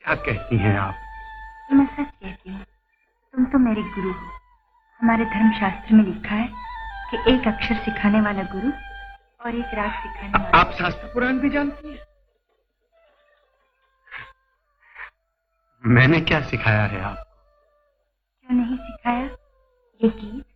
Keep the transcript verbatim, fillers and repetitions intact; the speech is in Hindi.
क्या कहती हैं आप? मैं सच कहती हूँ, तुम तो मेरे गुरु हो। हमारे धर्मशास्त्र में लिखा है कि एक अक्षर सिखाने वाला गुरु और एक राग सिखाने वाला। आप शास्त्र पुराण भी जानती हैं? मैंने क्या सिखाया है आपको? क्यों नहीं सिखाया? ये गीत